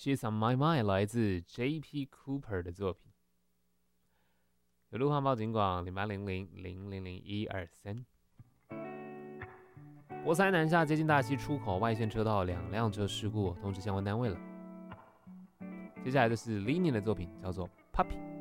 She's on My Mind 来自 J.P. Cooper 的作品。有路况报警广0800000123。国三南下接近大溪出口外线车道2辆车事故，通知相关单位了。接下来的是 Linian 的作品，叫做 Puppy。